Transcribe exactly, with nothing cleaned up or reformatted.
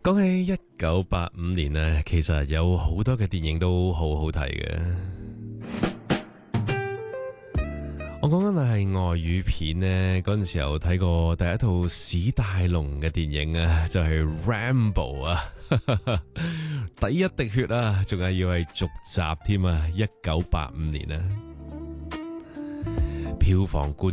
講起一九八五年呢，其實有好多嘅電影都好好睇嘅。我講緊係外語片呢，嗰陣時候睇過第一套史大龍嘅電影啊，就係 Rambo 啊，第一滴血啊，仲係要係續集添啊，一九八五年啊，票房冠